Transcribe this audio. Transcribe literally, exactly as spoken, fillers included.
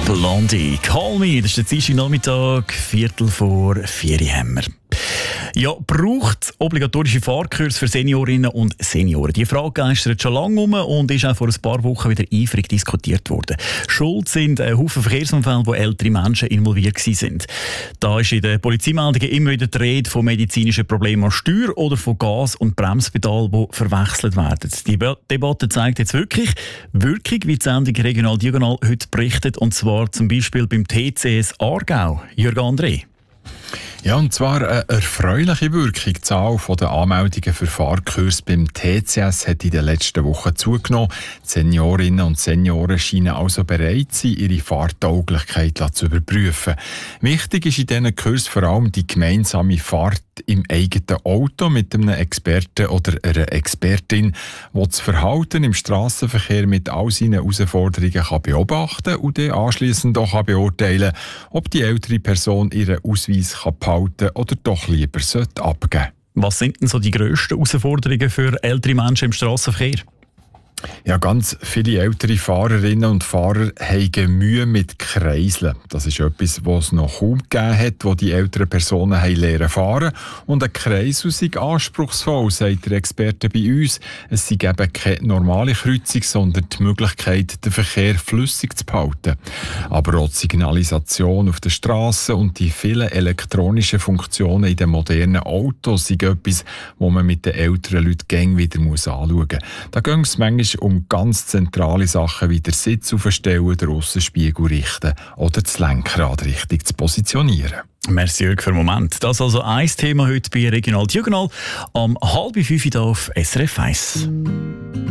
Blondie, Call Me, das ist der Dienstag Nachmittag, Viertel vor vier haben wir. Ja, braucht obligatorische Fahrkurse für Seniorinnen und Senioren? Die Frage geistert schon lange um und ist auch vor ein paar Wochen wieder eifrig diskutiert worden. Schuld sind ein Haufen Verkehrsunfälle, wo ältere Menschen involviert waren. Da ist in den Polizeimeldungen immer wieder die Rede von medizinischen Problemen an Steuer oder von Gas- und Bremspedal, die verwechselt werden. Die Debatte zeigt jetzt wirklich Wirkung, wie die Sendung Regional Diagonal heute berichtet, und zwar zum Beispiel beim T C S Aargau. Jürgen André. Ja, und zwar eine erfreuliche Wirkung. Die Zahl der Anmeldungen für Fahrkurse beim T C S hat in den letzten Wochen zugenommen. Die Seniorinnen und Senioren scheinen also bereit zu sein, ihre Fahrtauglichkeit zu überprüfen. Wichtig ist in diesen Kursen vor allem die gemeinsame Fahrt im eigenen Auto mit einem Experten oder einer Expertin, die das Verhalten im Strassenverkehr mit all seinen Herausforderungen kann beobachten und dann anschliessend auch beurteilen kann, ob die ältere Person ihren Ausweis kann behalten oder doch lieber abgeben sollte. Was sind denn so die grössten Herausforderungen für ältere Menschen im Strassenverkehr? Ja, ganz viele ältere Fahrerinnen und Fahrer haben Mühe mit Kreiseln. Das ist etwas, was es noch kaum gegeben hat, wo die älteren Personen haben lernen fahren. Und ein Kreisel sei anspruchsvoll, sagt der Experte bei uns. Es sei eben keine normale Kreuzung, sondern die Möglichkeit, den Verkehr flüssig zu behalten. Aber auch die Signalisation auf der Straße und die vielen elektronischen Funktionen in den modernen Autos sind etwas, was man mit den älteren Leuten gäng wieder anschauen muss. Da gehen es manchmal um ganz zentrale Sachen wie den Sitz aufstellen, den Aussenspiegel richten oder das Lenkrad richtig zu positionieren. Merci Jürg für den Moment. Das ist also ein Thema heute bei Regional Diagonal am halb fünf auf S R F eins.